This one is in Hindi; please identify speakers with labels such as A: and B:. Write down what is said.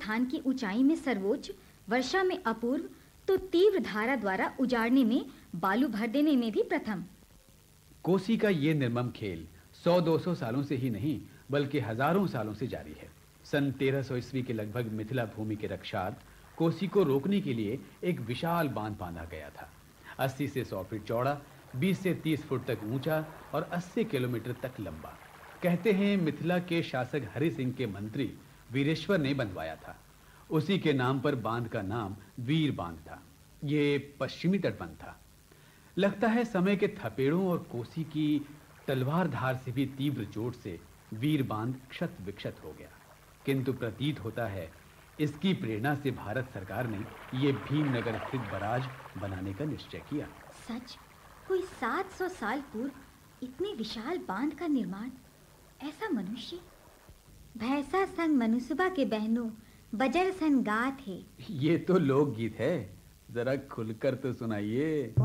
A: स्थान की ऊंचाई में सर्वोच्च, वर्षा में अपूर्व, तो तीव्र धारा द्वारा उजाड़ने में, बालू भर देने में भी प्रथम।
B: कोसी का ये निर्मम खेल 100-200 सालों से ही नहीं बल्कि हजारों सालों से जारी है। सन 1300 ईस्वी के लगभग मिथिला भूमि के रक्षार्थ कोसी को रोकने के लिए एक विशाल बांध बांधा गया था। 80 से 100 फीट चौड़ा, 20 से 30 फुट तक ऊंचा और 80 किलोमीटर तक लंबा। कहते हैं मिथिला के शासक हरि सिंह के मंत्री वीरेश्वर ने बनवाया था। उसी के नाम पर बांध का नाम वीर बांध था। ये पश्चिमी तटबंध था। लगता है समय के थपेड़ों और कोसी की तलवार धार से भी तीव्र चोट से वीर बांध क्षत विक्षत हो गया, किंतु प्रतीत होता है इसकी प्रेरणा से भारत सरकार ने ये भीमनगर स्थित बराज बनाने का निश्चय किया।
A: सच, कोई 700 साल पूर्व इतने विशाल बांध का निर्माण। ऐसा मनुष्य भैंसा सन मनुष्यबा के बहनों बजर सन गात है।
B: ये तो लोकगीत है, जरा खुलकर तो सुनाइए।